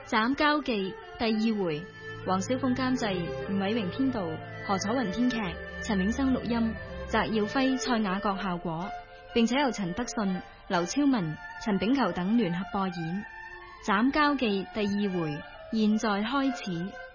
斬交記第二回，黃小鳳監製，吳偉榮編導，何楚雲編劇，陳永生錄音，翟耀輝、蔡雅閣效果，並且由陳德信、劉超文、陳炳球等聯合播演。斬交記第二回，現在開始。